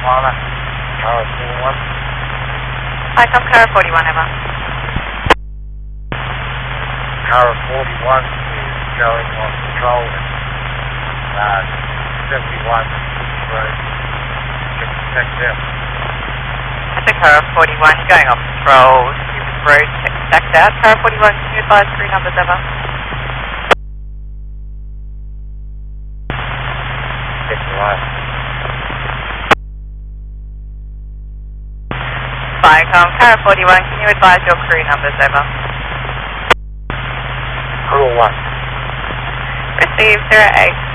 Lima, Tower 41. Hi, come Tower 41, Emma. Tower 41 is showing on control at 71 road. Check there. That's a Tower 41, you're going off control. Stupid road, backed out. Tower 41, can you advise 3 numbers, Emma? Check the right. Viacom, Tower 41, can you advise your crew numbers, over? Crew 1. Receive 08.